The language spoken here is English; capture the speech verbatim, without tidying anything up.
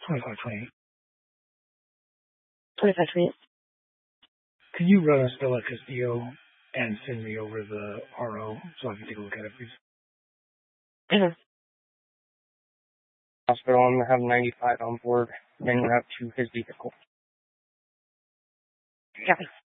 twenty-five twenty-eight. twenty-five twenty-eight. Can you run a Stella Castillo and send me over the R O so I can take a look at it, please? Mm-hmm. Hospital, I'm going to have ninety-five on board, and you have to his vehicle. Copy.